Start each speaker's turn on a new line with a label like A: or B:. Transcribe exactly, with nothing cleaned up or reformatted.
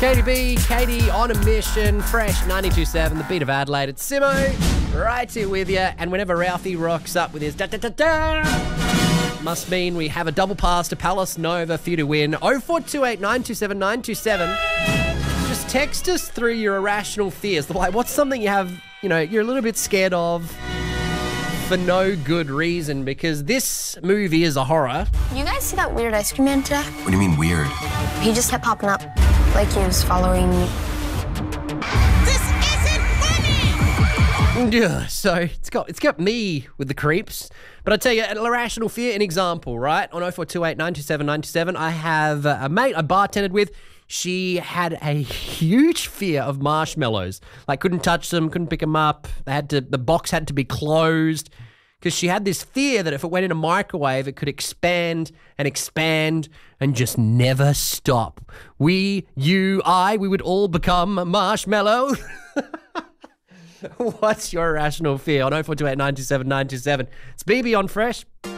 A: Katie B, Katie on a mission, fresh ninety-two point seven, the beat of Adelaide. It's Simo, right here with you. And whenever Ralphie rocks up with his da da da da, must mean we have a double pass to Palace Nova for you to win. oh four two eight, nine two seven, nine two seven. Just text us through your irrational fears. Like, what's something you have, you know, you're a little bit scared of for no good reason, because this movie is a horror.
B: You guys see that weird ice cream man today?
C: What do you mean weird?
B: He just kept popping up like he was following me.
D: This isn't funny!
A: Yeah, so it's got it's got me with the creeps. But I tell you, an irrational fear, an example, right? On oh four two eight, nine two seven, nine two seven, I have a mate I bartended with. She had a huge fear of marshmallows. Like, couldn't touch them, couldn't pick them up. They had to, the box had to be closed because she had this fear that if it went in a microwave, it could expand and expand and just never stop. We, you, I, we would all become a marshmallow. What's your irrational fear? On oh four two eight, nine two seven, nine two seven. It's B B on Fresh.